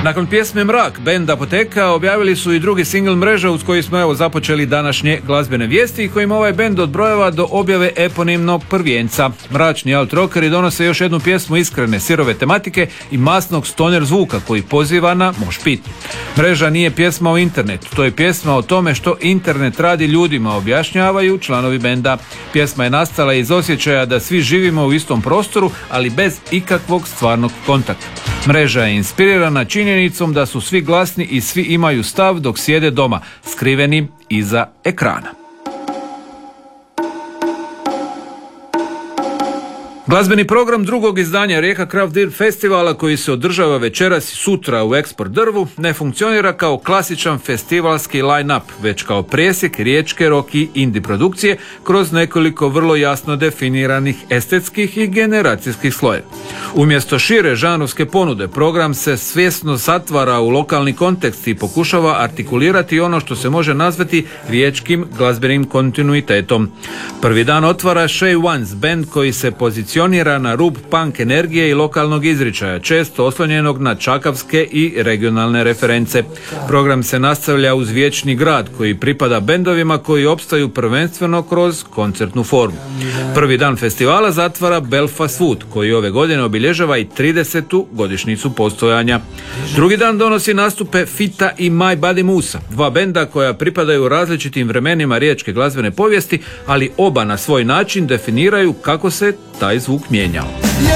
Nakon pjesme Mrak, bend Apoteka objavili su i drugi singl Mreža uz koji smo započeli današnje glazbene vijesti i kojim ovaj bend odbrojava do objave eponimnog prvijenca. Mračni alt rockeri donose još jednu pjesmu iskrene sirove tematike i masnog stoner zvuka koji poziva na moš pit. Mreža nije pjesma o internetu, to je pjesma o tome što internet radi ljudima, objašnjavaju članovi benda. Pjesma je nastala iz osjećaja da svi živimo u istom prostoru, ali bez ikakvog stvarnog kontakta. Mreža je inspirirana činjenicom da su svi glasni i svi imaju stav dok sjede doma, skriveni iza ekrana. Glazbeni program drugog izdanja Rijeka Craft Beer festivala koji se održava večeras i sutra u Eksport drvu ne funkcionira kao klasičan festivalski line-up, već kao presjek riječke rock i indie produkcije kroz nekoliko vrlo jasno definiranih estetskih i generacijskih slojeva. Umjesto šire žanrovske ponude, program se svjesno zatvara u lokalni kontekst i pokušava artikulirati ono što se može nazvati riječkim glazbenim kontinuitetom. Prvi dan otvara Shay Ones, band koji se pozicionira na rub punk energije i lokalnog izričaja, često oslonjenog na čakavske i regionalne reference. Program se nastavlja uz Vječni grad koji pripada bendovima koji opstaju prvenstveno kroz koncertnu formu. Prvi dan festivala zatvara Belfast Food koji ove godine obilježava i 30. godišnjicu postojanja. Drugi dan donosi nastupe Fita i My Buddy Musa, dva benda koja pripadaju različitim vremenima riječke glazbene povijesti, ali oba na svoj način definiraju kako se taj zvuk mijenjao.